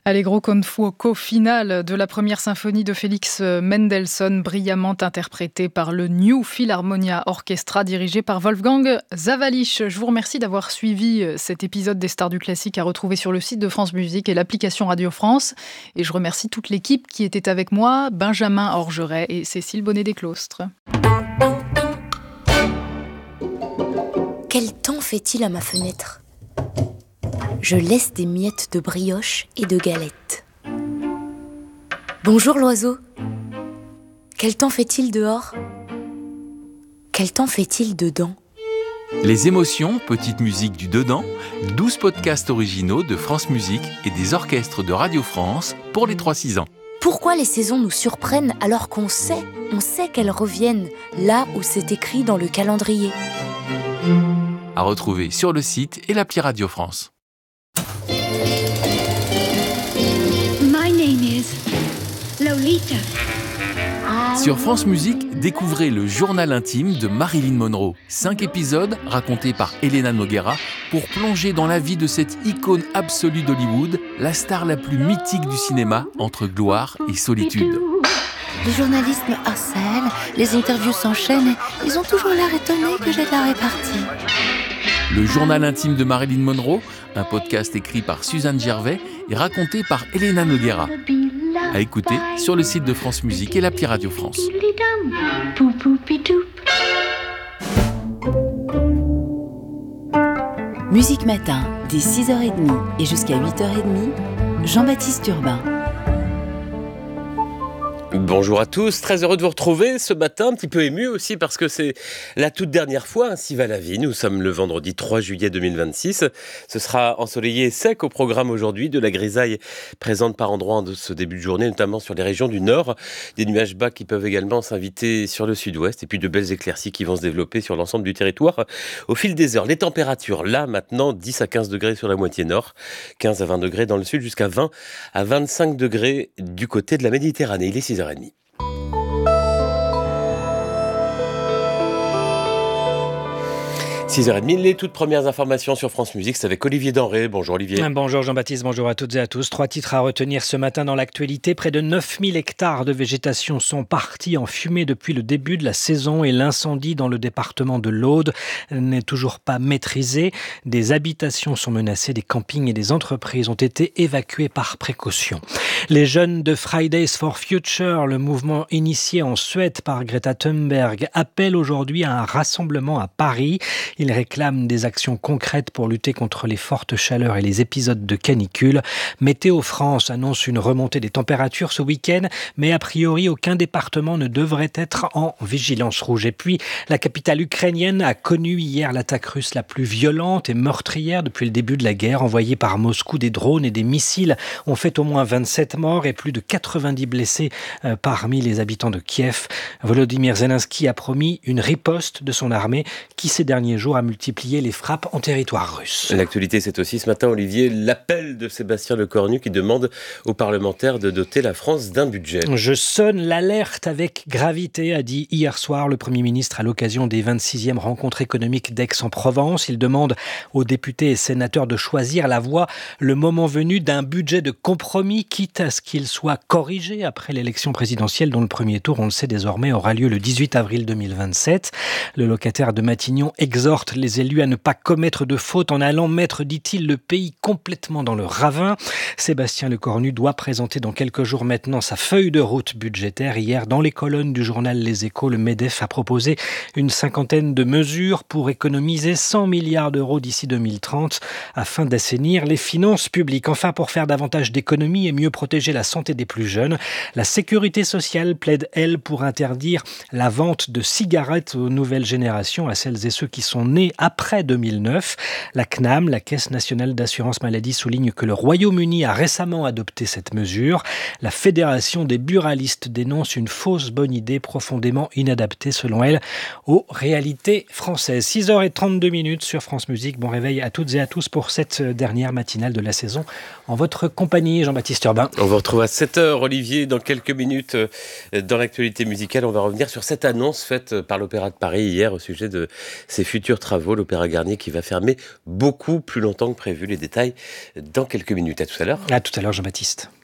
Allegro con fuoco finale de la première symphonie de Félix Mendelssohn, brillamment interprétée par le New Philharmonia Orchestra dirigé par Wolfgang Zawalisch. Je vous remercie d'avoir suivi cet épisode des Stars du Classique à retrouver sur le site de France Musique et l'application Radio France. Et je remercie toute l'équipe qui était avec moi, Benjamin Orgeret et Cécile Bonnet-Desclostres. Quel temps fait-il à ma fenêtre ? Je laisse des miettes de brioche et de galettes. Bonjour l'oiseau. Quel temps fait-il dehors ? Quel temps fait-il dedans ? Les émotions, petite musique du dedans, 12 podcasts originaux de France Musique et des orchestres de Radio France pour les 3-6 ans. Pourquoi les saisons nous surprennent alors qu'on sait qu'elles reviennent là où c'est écrit dans le calendrier ? À retrouver sur le site et l'appli Radio France. My name is Lolita. Sur France Musique, découvrez le journal intime de Marilyn Monroe. 5 épisodes racontés par Elena Noguera pour plonger dans la vie de cette icône absolue d'Hollywood, la star la plus mythique du cinéma entre gloire et solitude. Les journalistes me harcèlent, les interviews s'enchaînent et ils ont toujours l'air étonnés que j'ai de la répartie. Le journal intime de Marilyn Monroe, un podcast écrit par Suzanne Gervais et raconté par Elena Noguera. À écouter sur le site de France Musique et l'appli Radio France. Musique Matin, dès 6h30 et jusqu'à 8h30, Jean-Baptiste Urbain. Bonjour à tous, très heureux de vous retrouver ce matin, un petit peu ému aussi parce que c'est la toute dernière fois, ainsi va la vie. Nous sommes le vendredi 3 juillet 2026. Ce sera ensoleillé et sec au programme aujourd'hui, de la grisaille présente par endroits en ce début de journée, notamment sur les régions du nord. Des nuages bas qui peuvent également s'inviter sur le sud-ouest et puis de belles éclaircies qui vont se développer sur l'ensemble du territoire au fil des heures. Les températures, là maintenant, 10 à 15 degrés sur la moitié nord, 15 à 20 degrés dans le sud, jusqu'à 20 à 25 degrés du côté de la Méditerranée. Il est 6h30. 6h30, les toutes premières informations sur France Musique, c'est avec Olivier Denré. Bonjour Olivier. Bonjour Jean-Baptiste, bonjour à toutes et à tous. 3 titres à retenir ce matin dans l'actualité. Près de 9000 hectares de végétation sont partis en fumée depuis le début de la saison et l'incendie dans le département de l'Aude n'est toujours pas maîtrisé. Des habitations sont menacées, des campings et des entreprises ont été évacués par précaution. Les jeunes de Fridays for Future, le mouvement initié en Suède par Greta Thunberg, appellent aujourd'hui à un rassemblement à Paris. Ils réclament des actions concrètes pour lutter contre les fortes chaleurs et les épisodes de canicule. Météo France annonce une remontée des températures ce week-end, mais a priori, aucun département ne devrait être en vigilance rouge. Et puis, la capitale ukrainienne a connu hier l'attaque russe la plus violente et meurtrière depuis le début de la guerre. Envoyée par Moscou, des drones et des missiles ont fait au moins 27 morts et plus de 90 blessés parmi les habitants de Kiev. Volodymyr Zelensky a promis une riposte de son armée qui, ces derniers jours, a multiplié les frappes en territoire russe. L'actualité, c'est aussi ce matin, Olivier, l'appel de Sébastien Lecornu qui demande aux parlementaires de doter la France d'un budget. Je sonne l'alerte avec gravité, a dit hier soir le Premier ministre à l'occasion des 26e rencontres économiques d'Aix-en-Provence. Il demande aux députés et sénateurs de choisir la voie, le moment venu, d'un budget de compromis, quitte à ce qu'il soit corrigé après l'élection présidentielle dont le premier tour, on le sait désormais, aura lieu le 18 avril 2027. Le locataire de Matignon exhorte les élus à ne pas commettre de faute en allant mettre, dit-il, le pays complètement dans le ravin. Sébastien Lecornu doit présenter dans quelques jours maintenant sa feuille de route budgétaire. Hier, dans les colonnes du journal Les Échos, le MEDEF a proposé une 50aine de mesures pour économiser 100 milliards d'euros d'ici 2030 afin d'assainir les finances publiques. Enfin, pour faire davantage d'économies et mieux protéger la santé des plus jeunes, la sécurité sociale plaide, elle, pour interdire la vente de cigarettes aux nouvelles générations, à celles et ceux qui sont nés après 2009. La CNAM, la Caisse nationale d'assurance maladie, souligne que le Royaume-Uni a récemment adopté cette mesure. La Fédération des buralistes dénonce une fausse bonne idée profondément inadaptée, selon elle, aux réalités françaises. 6h32 sur France Musique. Bon réveil à toutes et à tous pour cette dernière matinale de la saison. En votre compagnie, Jean-Baptiste Urbain. On vous retrouve à 7h, Olivier, dans quelques minutes dans l'actualité musicale. On va revenir sur cette annonce faite par l'Opéra de Paris hier au sujet de ses futurs travaux. L'Opéra Garnier qui va fermer beaucoup plus longtemps que prévu. Les détails dans quelques minutes. À tout à l'heure. À tout à l'heure, Jean-Baptiste.